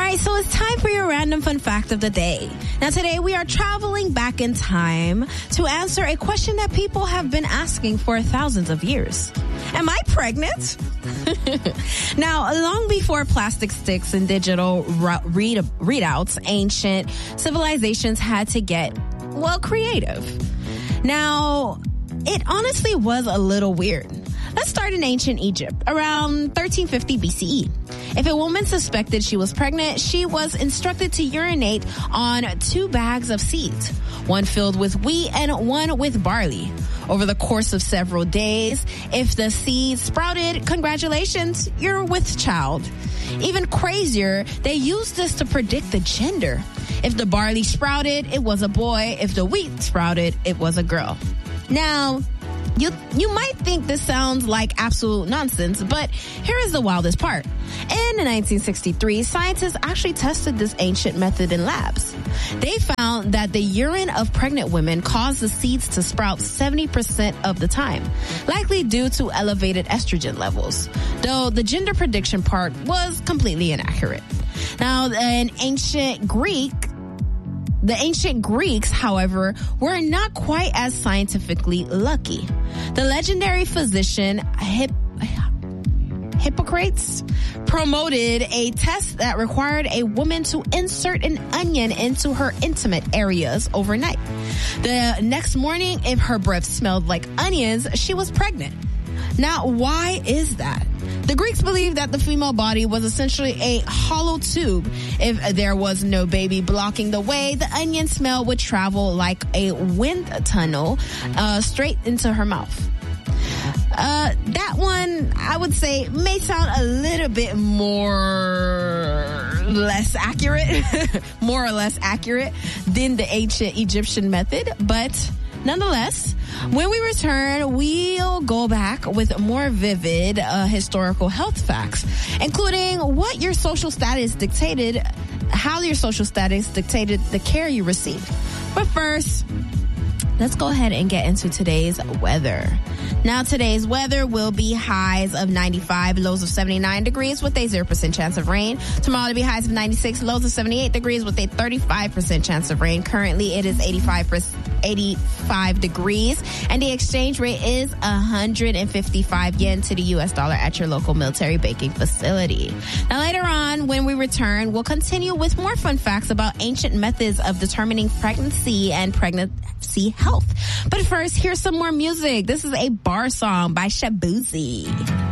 right, so it's time for your random fun fact of the day. Now today we are traveling back in time to answer a question that people have been asking for thousands of years. Am I pregnant? Now, long before plastic sticks and digital readouts, ancient civilizations had to get, well, creative. Now, it honestly was a little weird. Let's start in ancient Egypt, around 1350 BCE. If a woman suspected she was pregnant, she was instructed to urinate on 2 bags of seeds, one filled with wheat and one with barley. Over the course of several days, if the seeds sprouted, congratulations, you're with child. Even crazier, they used this to predict the gender. If the barley sprouted, it was a boy. If the wheat sprouted, it was a girl. Now, you might think this sounds like absolute nonsense, but here is the wildest part. In 1963, scientists actually tested this ancient method in labs. They found that the urine of pregnant women caused the seeds to sprout 70% of the time, likely due to elevated estrogen levels, though the gender prediction part was completely inaccurate. Now, in the ancient Greeks, however, were not quite as scientifically lucky. The legendary physician Hippocrates promoted a test that required a woman to insert an onion into her intimate areas overnight. The next morning, if her breath smelled like onions, she was pregnant. Now, why is that? The Greeks believed that the female body was essentially a hollow tube. If there was no baby blocking the way, the onion smell would travel like a wind tunnel straight into her mouth. That one, I would say, may sound a little bit more or less accurate than the ancient Egyptian method, but nonetheless, when we return, we'll go back with more vivid historical health facts, including how your social status dictated the care you received. But first, let's go ahead and get into today's weather. Now, today's weather will be highs of 95, lows of 79 degrees with a 0% chance of rain. Tomorrow will be highs of 96, lows of 78 degrees with a 35% chance of rain. Currently, it is 85 degrees, and the exchange rate is 155 yen to the U.S. dollar at your local military baking facility. Now, later on, when we return, we'll continue with more fun facts about ancient methods of determining pregnancy and pregnancy health. But first, here's some more music. This is a bar song by Shabuzi.